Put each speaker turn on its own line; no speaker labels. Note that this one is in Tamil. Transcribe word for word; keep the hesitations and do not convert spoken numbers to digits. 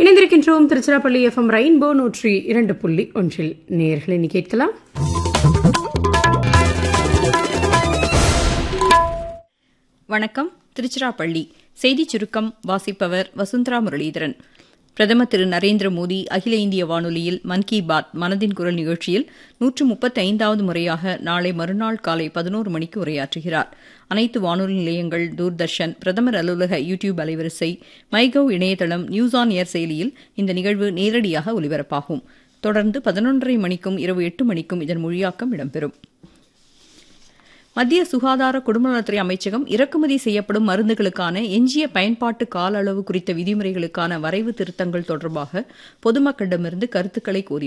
இணைந்திருக்கின்றோம் திருச்சிராப்பள்ளி எஃப்எம் ரெயின்போ நூற்றி இரண்டு புள்ளி ஒன்றில். நேயர்களை நீ கேட்கலாம்.
வணக்கம். திருச்சிராப்பள்ளி செய்திச் சுருக்கம் வாசிப்பவர் வசுந்தரா முரளிதரன். பிரதமர் திரு நரேந்திர மோடி அகில இந்திய வானொலியில் மன் கி பாத் மனதின் குரல் நிகழ்ச்சியில் நூற்று முப்பத்தி ஐந்தாவது முறையாக நாளை மறுநாள் காலை பதினோரு மணிக்கு உரையாற்றுகிறார். அனைத்து வானொலி நிலையங்கள், தூர்தர்ஷன், பிரதமர் அலுவலக யூ டியூப் அலைவரிசை, மைகவ் இணையதளம், நியூஸ் ஆன் ஏர் செயலியில் இந்த நிகழ்வு நேரடியாக ஒலிபரப்பாகும். தொடர்ந்து பதினொன்றரை மணிக்கும் இரவு எட்டு மணிக்கும் இதன் மொழியாக்கம் இடம்பெறும். மத்திய சுகாதார குடும்பநலத்துறை அமைச்சகம் இறக்குமதி செய்யப்படும் மருந்துகளுக்கான எஞ்சிய பயன்பாட்டு கால அளவு குறித்த விதிமுறைகளுக்கான வரைவு திருத்தங்கள் தொடர்பாக பொதுமக்களிடமிருந்து கருத்துக்களை கோரி